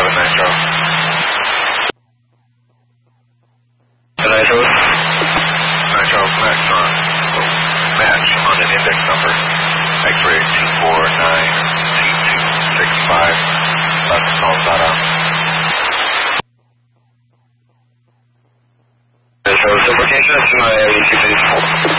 Metro. Metro. Metro, match on an index number. X-ray 249T265. Left Calzada. Metro, location is my 82